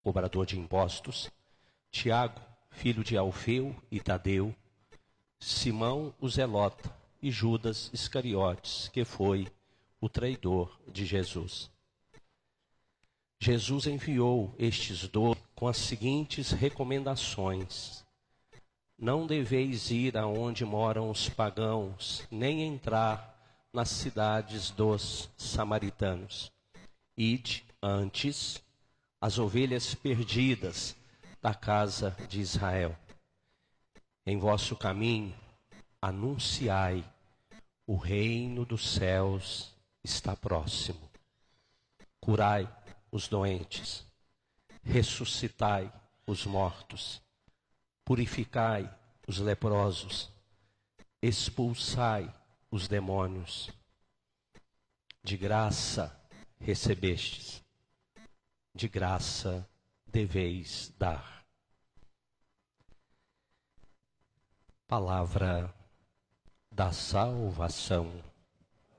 cobrador de impostos, Tiago, filho de Alfeu e Tadeu, Simão o Zelota e Judas Iscariotes, que foi o traidor de Jesus. Jesus enviou estes 12 com as seguintes recomendações: não deveis ir aonde moram os pagãos, nem entrar nas cidades dos samaritanos. Ide antes as ovelhas perdidas da casa de Israel. Em vosso caminho anunciai: o reino dos céus está próximo. Curai os doentes, ressuscitai os mortos, purificai os leprosos, expulsai os demônios. De graça recebestes, de graça deveis dar. Palavra da salvação.